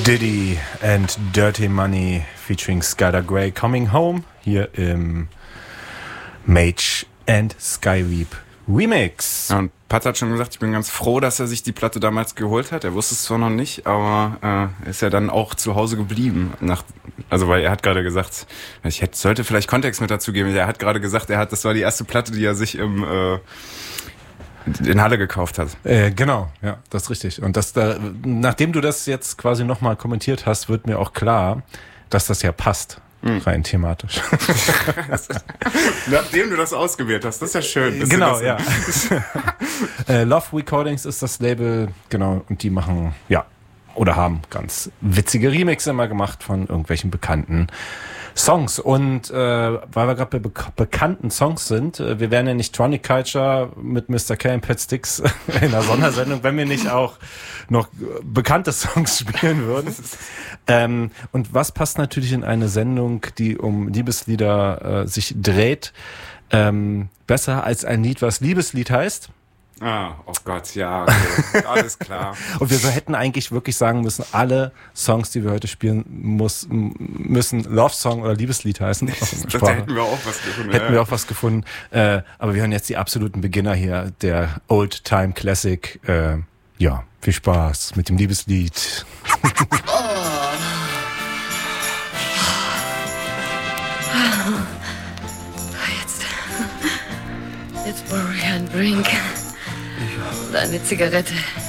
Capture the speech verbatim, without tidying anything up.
Diddy and Dirty Money featuring Skylar Grey Coming Home hier im Mage and Skyweep Remix. Ja, und Pat hat schon gesagt, ich bin ganz froh, dass er sich die Platte damals geholt hat. Er wusste es zwar noch nicht, aber äh, ist ja dann auch zu Hause geblieben. Nach, also weil er hat gerade gesagt, ich hätte, sollte vielleicht Kontext mit dazu geben. Er hat gerade gesagt, er hat, das war die erste Platte, die er sich im äh, in Halle gekauft hat. Äh, genau, ja, das ist richtig. Und das da, nachdem du das jetzt quasi nochmal kommentiert hast, wird mir auch klar, dass das ja passt. Mhm. Rein thematisch. Nachdem du das ausgewählt hast, das ist ja schön. Genau, ja. äh, Love Recordings ist das Label, genau, und die machen, ja, oder haben ganz witzige Remixe immer gemacht von irgendwelchen bekannten Songs. Und äh, weil wir gerade bei be- bekannten Songs sind, äh, wir wären ja nicht Tronic Culture mit Mister K und Pat Sticks in einer Sondersendung, wenn wir nicht auch noch bekannte Songs spielen würden. Ähm, und was passt natürlich in eine Sendung, die um Liebeslieder äh, sich dreht, ähm, besser als ein Lied, was Liebeslied heißt? Ah, oh Gott, ja, okay. Alles klar. Und wir so hätten eigentlich wirklich sagen müssen, alle Songs, die wir heute spielen, muss, müssen Love Song oder Liebeslied heißen. Da hätten wir auch was gefunden. Hätten ja. wir auch was gefunden. Äh, aber wir hören jetzt die absoluten Beginner hier, der Old Time Classic. Äh, ja, viel Spaß mit dem Liebeslied. Jetzt. Jetzt brauche ich einen Drink. Und eine Zigarette.